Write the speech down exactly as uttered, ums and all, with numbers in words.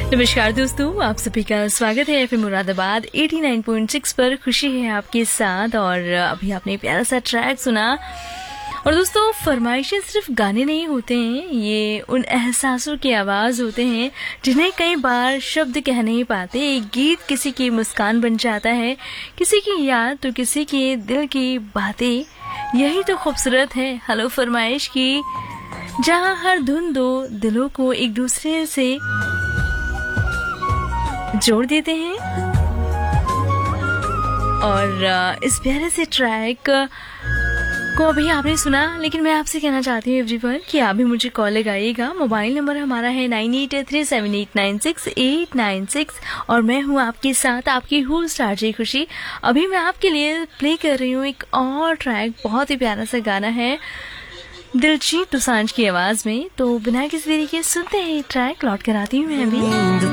नमस्कार दोस्तों, आप सभी का स्वागत है एफएम मुरादाबाद नवासी पॉइंट छह पर। खुशी है आपके साथ और अभी आपने प्यारा सा ट्रैक सुना। और दोस्तों, फरमाइशें सिर्फ गाने नहीं होते हैं, ये उन एहसासों की आवाज़ होते हैं जिन्हें कई बार शब्द कह नहीं पाते। एक गीत किसी की मुस्कान बन जाता है, किसी की याद तो किसी के दिल की बातें। यही तो खूबसूरत है हेलो फरमाइश की, जहाँ हर धुन दो दिलों को एक दूसरे से जोड़ देते हैं। और इस प्यारे से ट्रैक को अभी आपने सुना, लेकिन मैं आपसे कहना चाहती हूँ एवरीवन कि आप भी मुझे कॉल लगाइएगा। मोबाइल नंबर हमारा है nine eight three seven eight nine six eight nine six और मैं हूँ आपके साथ, आपकी होस्ट आरजे खुशी। अभी मैं आपके लिए प्ले कर रही हूँ एक और ट्रैक, बहुत ही प्यारा सा गाना है दिलजीत दोसांझ की आवाज में। तो बिना किसी देरी के सुनते हैं ट्रैक, लौट कर आती हूँ मैं अभी।